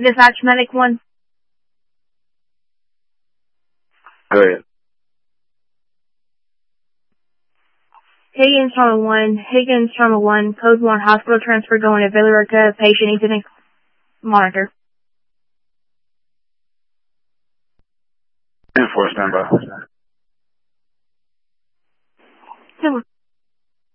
Dispatch Medic 1. Go ahead. Higgins Trauma 1, Code 1, hospital transfer going to Villarica, patient needs a monitor. 10-4, standby.